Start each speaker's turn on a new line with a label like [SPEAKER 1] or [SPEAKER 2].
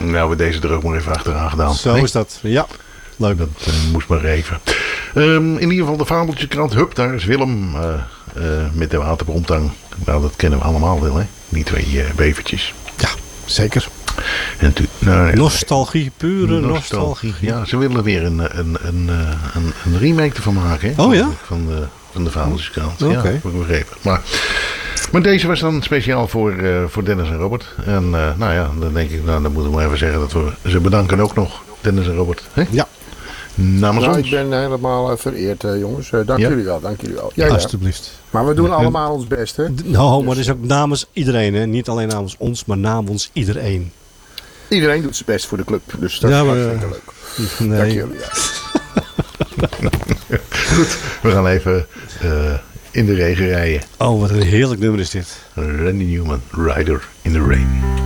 [SPEAKER 1] Nou, we deze er ook maar even achteraan gedaan.
[SPEAKER 2] Zo is dat. Ja, leuk.
[SPEAKER 1] Dat moest maar even. In ieder geval de Fabeltjeskrant. Hup, daar is Willem met de waterbromtang. Nou, dat kennen we allemaal wel, hè? Die twee bevertjes.
[SPEAKER 2] Ja, zeker.
[SPEAKER 1] En
[SPEAKER 2] Nostalgie, pure nostalgie.
[SPEAKER 1] Ja, ze willen weer een remake ervan maken, hè?
[SPEAKER 2] Oh ja?
[SPEAKER 1] Van de Fabeltjeskrant.
[SPEAKER 2] Oké.
[SPEAKER 1] Ja, heb ik begrepen. Maar deze was dan speciaal voor Dennis en Robert. En nou ja, dan denk ik, dan moeten we maar even zeggen dat we ze bedanken ook nog, Dennis en Robert. Hè?
[SPEAKER 2] Ja.
[SPEAKER 1] Namens ons.
[SPEAKER 3] Ik ben helemaal vereerd, jongens. Dank jullie wel, dank jullie wel. Ja.
[SPEAKER 2] Alsjeblieft.
[SPEAKER 3] Maar we doen allemaal ons best, hè?
[SPEAKER 2] Nou, maar dat is ook namens iedereen, hè? Niet alleen namens ons, maar namens iedereen.
[SPEAKER 3] Iedereen doet zijn best voor de club, dus dat is hartstikke leuk.
[SPEAKER 2] Nee.
[SPEAKER 3] Dank jullie. Ja.
[SPEAKER 1] Goed, we gaan even in de regen rijden.
[SPEAKER 2] Oh, wat een heerlijk nummer is dit.
[SPEAKER 1] Randy Newman, Rider in the Rain.